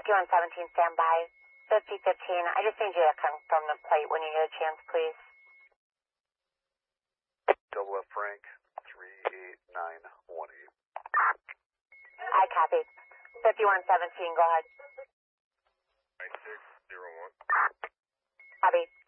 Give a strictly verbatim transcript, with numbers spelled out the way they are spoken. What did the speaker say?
fifty-one seventeen, stand by. fifty fifteen, I just need you to confirm the plate when you get a chance, please. Double F Frank, three eight nine one eight. I copy. fifty-one seventeen, go ahead. nine six zero one. Copy.